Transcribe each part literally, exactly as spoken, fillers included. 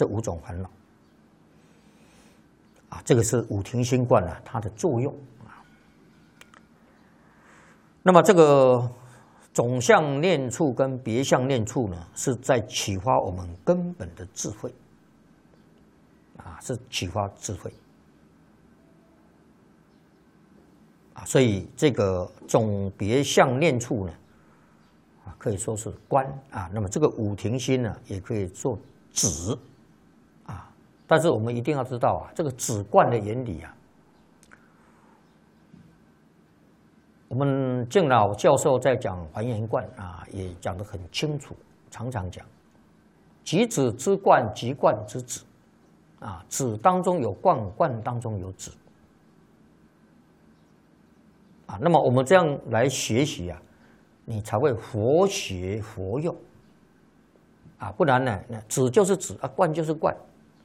这五种烦恼啊，这个是五停心观啊它的作用啊。那么这个总相念处跟别相念处呢，是在启发我们根本的智慧啊，是启发智慧啊，所以这个总别相念处呢，啊，可以说是观啊。那么这个五停心呢，也可以做止啊。但是我们一定要知道啊，这个止观的原理啊，我们敬老教授在讲还原观啊，也讲得很清楚，常常讲，即止之观，即观之止啊，止当中有观，观当中有止啊。那么我们这样来学习啊，你才会佛学佛用啊，不然呢，止就是止啊，观就是观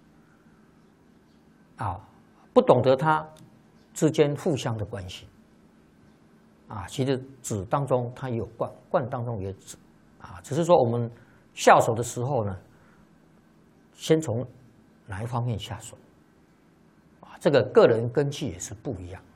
啊，不懂得它之间互相的关系啊。其实止当中它也有观，观当中也有止啊，只是说我们下手的时候呢，先从哪一方面下手啊？这个个人根器也是不一样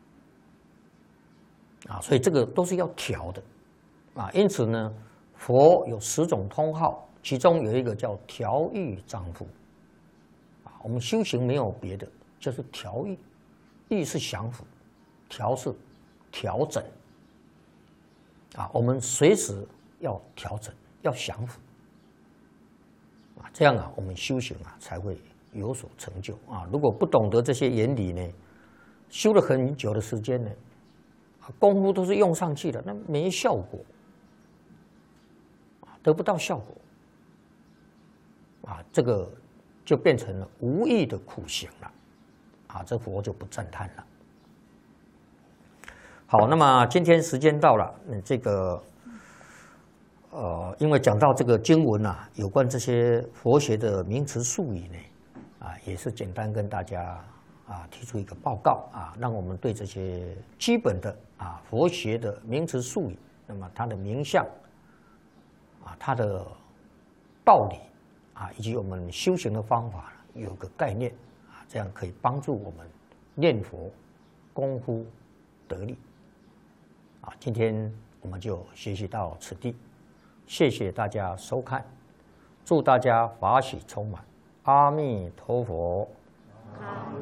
啊，所以这个都是要调的啊。因此呢，佛有十种通号，其中有一个叫调御丈夫啊。我们修行没有别的，就是调御，御是降伏，调是调整啊。我们随时要调整，要降伏啊，这样啊，我们修行啊才会有所成就啊。如果不懂得这些原理呢，修了很久的时间呢，功夫都是用上去了，那没效果，得不到效果啊，这个就变成了无益的苦行了啊，这佛就不赞叹了。好，那么今天时间到了，嗯，这个呃，因为讲到这个经文啊，有关这些佛学的名词术语呢，啊，也是简单跟大家啊提出一个报告啊，让我们对这些基本的啊佛学的名词术语，那么它的名相啊，它的道理啊，以及我们修行的方法有个概念啊，这样可以帮助我们念佛功夫得力啊。今天我们就学习到此地，谢谢大家收看，祝大家法喜充满，阿弥陀佛。